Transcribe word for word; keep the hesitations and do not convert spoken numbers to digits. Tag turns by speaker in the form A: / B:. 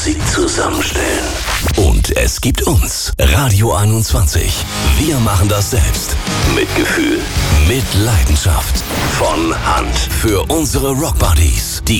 A: sie zusammenstellen. Und es gibt uns, Radio einundzwanzig. Wir machen das selbst. Mit Gefühl, mit Leidenschaft. Von Hand. Für unsere Rockbuddies, die